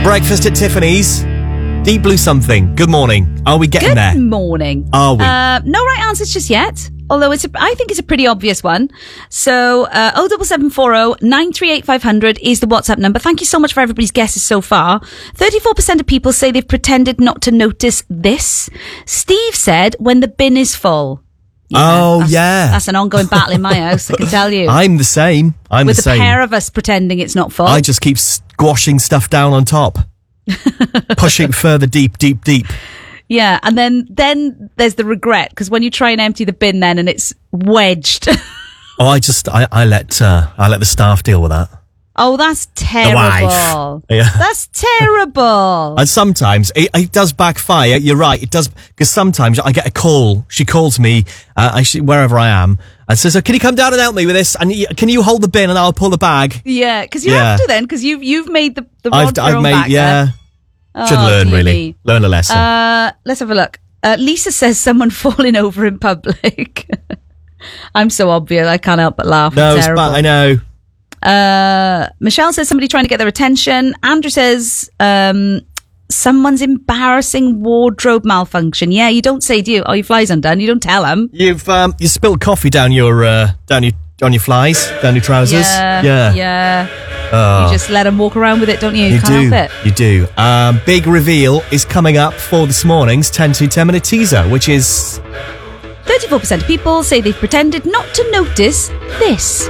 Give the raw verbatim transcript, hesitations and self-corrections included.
Breakfast at Tiffany's. Deep Blue Something. Good morning. Are we getting Good there? Good morning. Are we? Uh, no right answers just yet. Although it's, a, I think it's a pretty obvious one. So, uh, oh seven seven four oh nine three eight five hundred is the WhatsApp number. Thank you so much for everybody's guesses so far. thirty-four percent of people say they've pretended not to notice this. Steve said, when the bin is full. Yeah, oh, that's, yeah. That's an ongoing battle in my house, I can tell you. I'm the same. I'm With the a same. pair of us pretending it's not full. I just keep squashing stuff down on top. Pushing further deep, deep, deep. Yeah, and then then there's the regret, because when you try and empty the bin then and it's wedged. Oh, I just, I, I let, uh, I let the staff deal with that. Oh, that's terrible. wife. Yeah. That's terrible. And sometimes it, it does backfire. You're right. It does, because sometimes I get a call. She calls me, uh, I, she, wherever I am, and says, oh, can you come down and help me with this? And you, can you hold the bin and I'll pull the bag? Yeah, because you Yeah. have to then, because you've, you've made the, the I've, rod your I've own made, back yeah. there. Should Oh, learn, dear really. me. Learn a lesson. Uh, let's have a look. Uh, Lisa says someone falling over in public. I'm so obvious. I can't help but laugh. no, It's it's terrible. bad. I know. Uh, Michelle says somebody trying to get their attention. Andrew says, um, someone's embarrassing wardrobe malfunction. Yeah, you don't say, do you? Oh, your fly's undone. You don't tell them. You've, um, you spilled coffee down your, uh, down your, on your flies, down your trousers. Yeah. Yeah. Yeah. Oh. You just let them walk around with it, don't you? You, You can't do. help it. You do. Um, big reveal is coming up for this morning's ten to ten minute teaser, which is thirty-four percent of people say they've pretended not to notice this.